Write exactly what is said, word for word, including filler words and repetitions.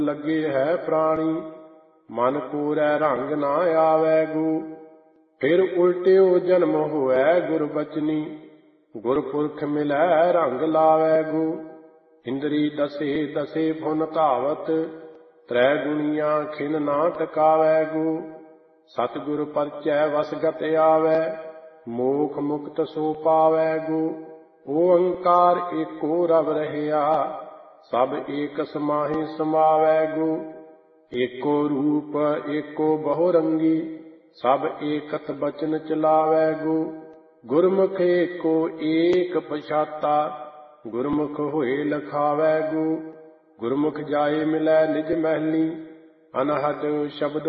ਲੱਗੇ ਹੈ ਪ੍ਰਾਣੀ, ਮਨ ਕੋਰੈ ਰੰਗ ਨਾ ਆਵੈ ਗੋ। ਫਿਰ ਉਲਟਿਓ ਜਨਮ ਹੋਵੈ ਗੁਰ ਬਚਨੀ, ਗੁਰਪੁਰਖ ਮਿਲੈ ਰੰਗ ਲਾਵੈ ਗੋ। ਇੰਦਰੀ ਦਸੇ ਦਸੇ ਫੁਨ ਧਾਵਤ, ਤ੍ਰੈ ਗੁਣੀਆਂ ਖਿਨ ਨਾ ਟਿਕਾਵੈ ਗੋ। ਸਤਿਗੁਰ ਪਰਚੈ ਵਸਗਤ ਆਵੈ, ਮੋਖ ਮੁਕਤ ਸੋ ਪਾਵੈ ਗੋ। ਓੰਕਾਰ ਏਕੋ ਰਵ ਰਹਿਆ, ਸਭ ਏਕ ਸਮਾਹਿ ਸਮਾਵੈ ਗੋ। ਏਕੋ ਰੂਪ ਏਕੋ ਬਹੁ ਰੰਗੀ, ਸਭ ਏਕਤ ਬਚਨ ਚਲਾਵੈ ਗੋ। ਗੁਰਮੁਖ ਏਕੋ ਏਕ ਪਛਾਤਾ, ਗੁਰਮੁਖ ਹੋਏ ਲਖਾਵੈ ਗੋ। ਗੁਰਮੁਖ ਜਾਏ ਮਿਲੈ ਨਿਜ ਮਹਿਲੀ, ਅਨਹਦ ਸ਼ਬਦ